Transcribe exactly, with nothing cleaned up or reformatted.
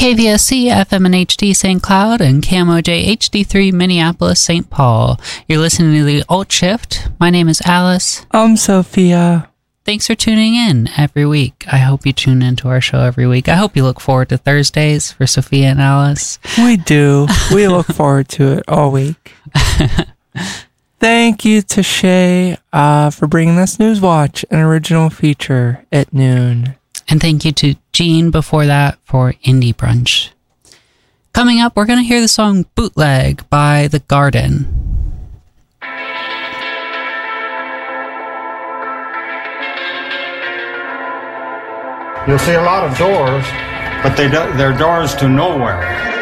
K V S C, F M and H D Saint Cloud, and K M O J H D three Minneapolis, Saint Paul. You're listening to the Alt Shift. My name is Alice. I'm Sophia. Thanks for tuning in every week. I hope you tune into our show every week. I hope you look forward to Thursdays for Sophia and Alice. We do. We look forward to it all week. Thank you to Shay uh, for bringing us Newswatch, an original feature at noon. And thank you to Gene before that for Indie Brunch. Coming up, we're going to hear the song Bootleg by The Garden. You'll see a lot of doors, but they do, they're doors to nowhere.